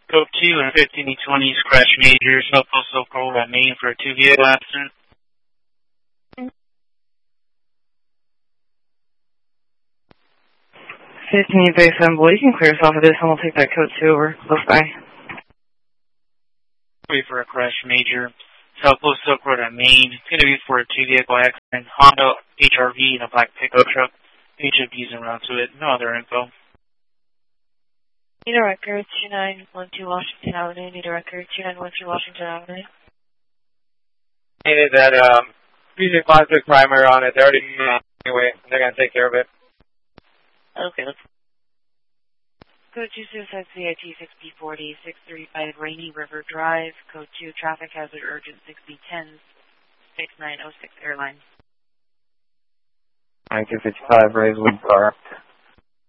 Code 2 and 15E20's crash major, South Postal Code at Main for a 2-vehicle accident. 15E37, you can clear us off of this and we'll take that code 2 over. Close by. Wait for a crash major, South Postal Code at Main. It's going to be for a 2-vehicle accident. Honda HR-V and a black pickup truck. HFD's en route to it. No other info. Need a record, 2912 Washington Avenue. Need a record, 2912 Washington Avenue. Needed that music plastic primer on it. They're already anyway. They're going to take care of it. Okay, let's Code 2 Suicide CIT 6B40 635 Rainy River Drive. Code 2 Traffic Hazard Urgent 6B10 6906 Airline. 1955 Raiswood Car.